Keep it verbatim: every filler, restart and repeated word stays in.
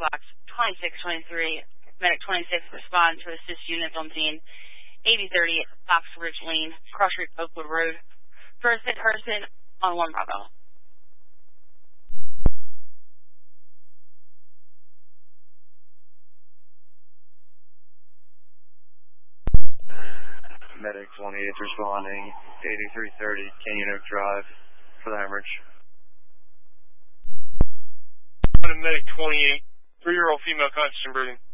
Box twenty-six twenty-three, Medic twenty-six respond to assist units on scene. eighty thirty Fox Ridge Lane, Cross Street, Oakwood Road. First hit person on one Bravo. Medic twenty-eight responding, eighty-three thirty, Canyon Oak Drive for the hemorrhage. Medic twenty-eight, three-year-old female conscious and breathing.